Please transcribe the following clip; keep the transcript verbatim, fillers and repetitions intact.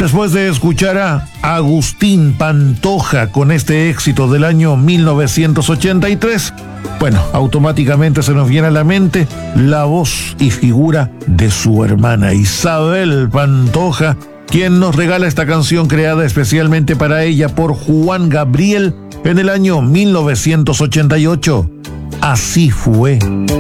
Después de escuchar a Agustín Pantoja con este éxito del año mil novecientos ochenta y tres, bueno, automáticamente se nos viene a la mente la voz y figura de su hermana Isabel Pantoja, quien nos regala esta canción creada especialmente para ella por Juan Gabriel en el año mil novecientos ochenta y ocho. Así fue.